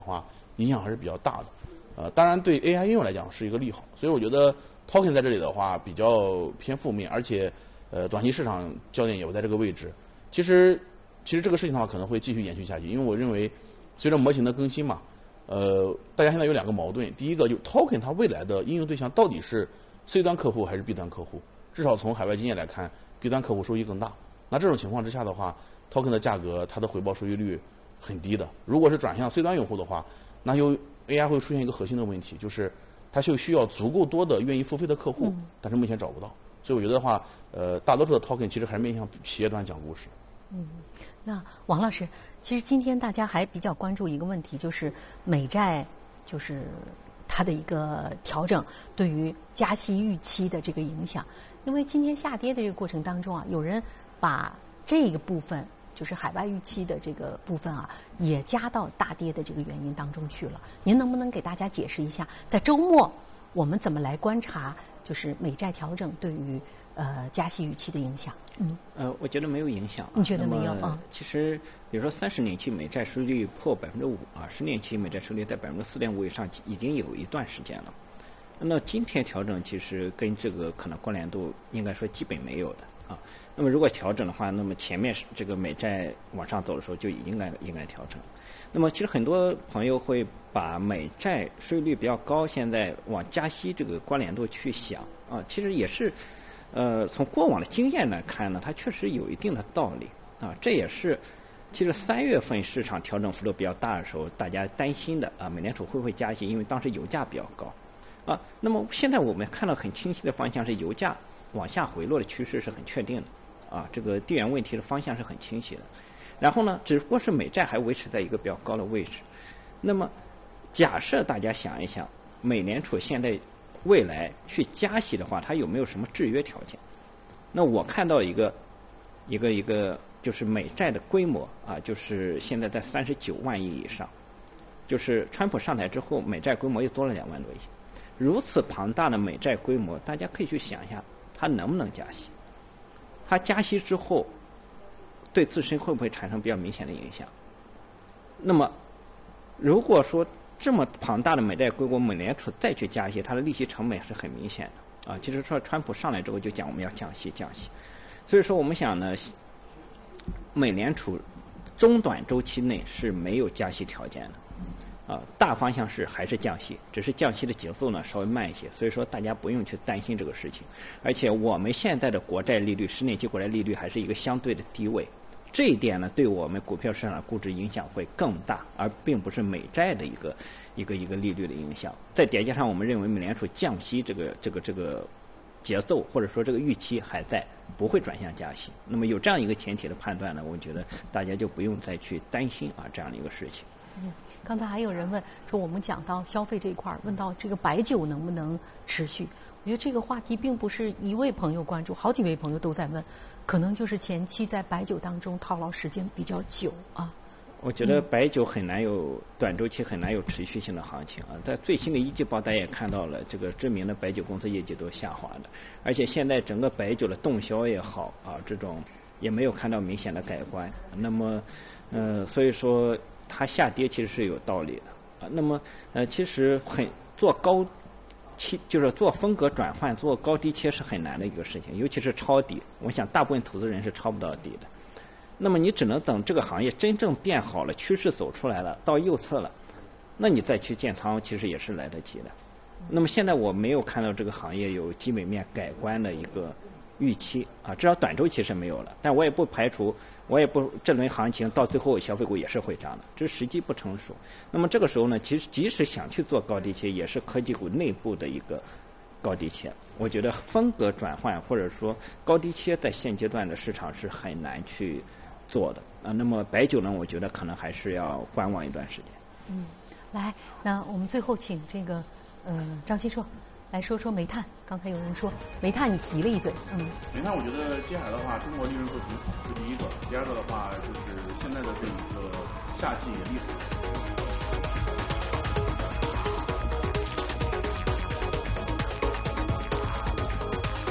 话，影响还是比较大的。当然对 AI 应用来讲是一个利好，所以我觉得 token 在这里的话比较偏负面，而且短期市场焦点也不在这个位置。其实这个事情的话可能会继续延续下去，因为我认为随着模型的更新嘛，大家现在有两个矛盾，第一个就 token 它未来的应用对象到底是 C 端客户还是 B 端客户？至少从海外经验来看 ，B 端客户收益更大。那这种情况之下的话 ，token 的价格它的回报收益率很低的。如果是转向 C 端用户的话，那AI 会出现一个核心的问题，就是它就需要足够多的愿意付费的客户，但是目前找不到。所以我觉得的话，大多数的 token 其实还是面向企业端讲故事。 那王老师，其实今天大家还比较关注一个问题，就是美债就是它的一个调整对于加息预期的这个影响。因为今天下跌的这个过程当中啊，有人把这个部分就是海外预期的这个部分啊，也加到大跌的这个原因当中去了。您能不能给大家解释一下，在周末我们怎么来观察就是美债调整对于加息预期的影响？ 我觉得没有影响。 你觉得没有？ 其实比如说30年期美债收益率破5%啊，10年期美债收益率在4.5%以上，已经有一段时间了。那今天调整其实跟这个可能关联度应该说基本没有的啊。那么如果调整的话，那么前面这个美债往上走的时候就应该调整。那么其实很多朋友会把美债收益率比较高，现在往加息这个关联度去想啊，其实也是从过往的经验来看呢，它确实有一定的道理啊。这也是其实3月份市场调整幅度比较大的时候，大家担心的啊，美联储会不会加息？因为当时油价比较高啊。那么现在我们看到很清晰的方向是油价往下回落的趋势是很确定的啊，这个地缘问题的方向是很清晰的。然后呢，只不过是美债还维持在一个比较高的位置。那么假设大家想一想，美联储现在未来去加息的话，它有没有什么制约条件？那我看到一个就是美债的规模啊，就是现在在39万亿以上，就是川普上台之后，美债规模又多了2万多亿。如此庞大的美债规模，大家可以去想一下，它能不能加息？它加息之后，对自身会不会产生比较明显的影响？那么，如果说这么庞大的美债规模，美联储再去加息，它的利息成本是很明显的啊。其实说川普上来之后就讲我们要降息，所以说我们想呢，美联储中短周期内是没有加息条件的。大方向是还是降息，只是降息的节奏呢稍微慢一些，所以说大家不用去担心这个事情。而且我们现在的国债利率，10年期国债利率还是一个相对的低位，这一点呢对我们股票市场估值影响会更大，而并不是美债的一个利率的影响。再叠加上我们认为美联储降息这个节奏或者说这个预期还在，不会转向加息。那么有这样一个前提的判断呢，我觉得大家就不用再去担心这样的一个事情。 刚才还有人问说，我们讲到消费这一块，问到这个白酒能不能持续？我觉得这个话题并不是一位朋友关注，好几位朋友都在问，可能就是前期在白酒当中套牢时间比较久啊。 我觉得白酒很难有短周期很难有持续性的行情啊。在最新的一季报，大家也看到了，这个知名的白酒公司业绩都下滑的，而且现在整个白酒的动销也好这种也没有看到明显的改观。那么，所以说它下跌其实是有道理的啊。那么其实做高期就是做风格转换、做高低切是很难的一个事情，尤其是抄底。我想大部分投资人是抄不到底的。那么你只能等这个行业真正变好了，趋势走出来了，到右侧了，那你再去建仓其实也是来得及的。那么现在我没有看到这个行业有基本面改观的一个预期啊，至少短周期是没有了。但我也不排除，这轮行情到最后消费股也是会涨的，这时机不成熟。那么这个时候呢，其实即使想去做高低切，也是科技股内部的一个高低切。我觉得风格转换或者说高低切在现阶段的市场是很难去做的啊。那么白酒呢，我觉得可能还是要观望一段时间。 来，那我们最后请这个张新硕来说说煤炭。刚才有人说煤炭你提了一嘴。 煤炭我觉得接下来的话，中国利润会挺好，这是第一个。第二个的话，就是现在的这一个夏季也厉害。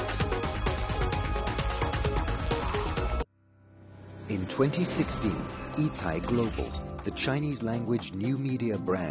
In 2016, Yitai Global, the Chinese language new media brand.